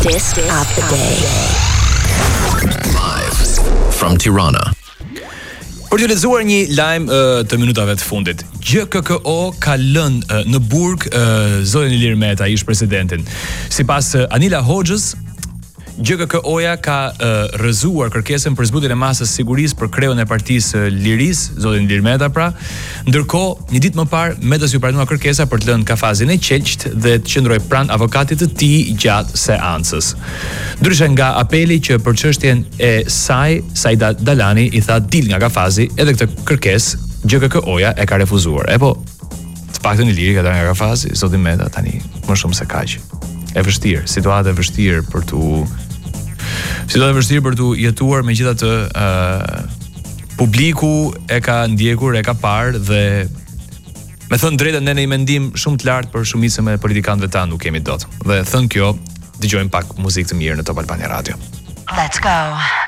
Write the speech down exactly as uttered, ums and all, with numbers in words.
Artist of the day. Live from Tirana. Për të lexuar një lajm uh, të minutave të fundit. G K K O ka lënë uh, në burg uh, zotin Ilir Meta, ish presidentin. Sipas uh, Anila Hoxhës, G K K O-ja ka uh, rrëzuar kërkesën për zbutjen e masës sigurisë për kreun e Partisë uh, Lirisë, zotin Ilir Meta pra. Ndërkohë, një ditë më parë, Meta s'u pranua kërkesa për të lënë kafazin e qelqt dhe të qëndroj pranë avokatit të tij gjatë seancës. Ndryshe nga apeli që për çështjen e saj, Saida Dalani i tha dil nga kafazi, edhe këtë kërkesë G K K O-ja e ka refuzuar. E po, të paktën Iliri ka dalë nga kafazi, zoti Meta tani më shumë se kaq. E vështirë, situatë e vështirë për tu situatë e vështirë për tu jetuar, megjithatë uh, publiku e ka ndjekur, e ka parë dhe me thënë drejtën ne në një mendim shumë të lartë për shumicën e politikanëve tanë nuk kemi dot. Dhe thënë kjo, dëgjojmë pak muzikë të mirë në Top Albania Radio. Let's go.